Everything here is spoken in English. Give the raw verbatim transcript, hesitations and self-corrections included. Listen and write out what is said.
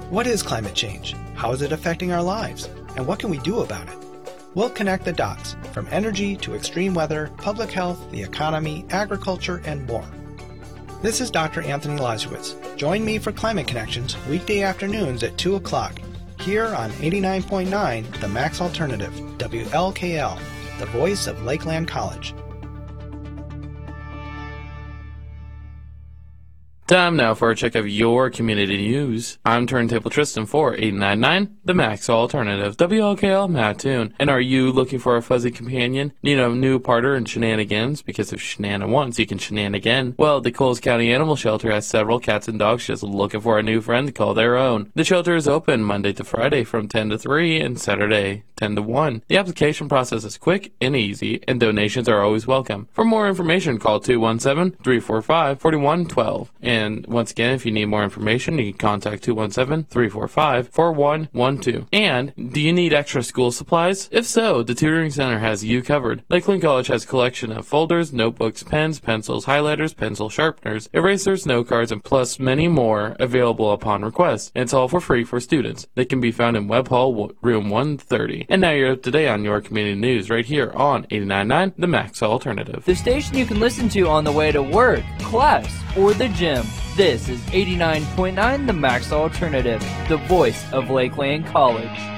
What is climate change? How is it affecting our lives? And what can we do about it? We'll connect the dots, from energy to extreme weather, public health, the economy, agriculture, and more. This is Doctor Anthony Lazarowitz. Join me for Climate Connections weekday afternoons at two o'clock here on eighty-nine point nine The Max Alternative, W L K L, the voice of Lakeland College. Time now for a check of your community news. I'm Turntable Tristan for eighty-nine point nine The Max Alternative, W L K L Mattoon. And are you looking for a fuzzy companion? Need a new partner in shenanigans? Because if shenan once, you can shenan again. Well, the Coles County Animal Shelter has several cats and dogs just looking for a new friend to call their own. The shelter is open Monday to Friday from ten to three and Saturday ten to one. The application process is quick and easy, and donations are always welcome. For more information, call two one seven, three four five, four one one two. And once again, if you need more information, you can contact two one seven, three four five, four one one two. And do you need extra school supplies? If so, the Tutoring Center has you covered. Lakeland College has a collection of folders, notebooks, pens, pencils, highlighters, pencil sharpeners, erasers, note cards, and plus many more available upon request. And it's all for free for students. They can be found in Webb Hall, room one thirty. And now you're up to date on your community news right here on eighty-nine point nine The Max Alternative. The station you can listen to on the way to work, class, or the gym. This is eighty-nine point nine The Max Alternative, the voice of Lakeland College.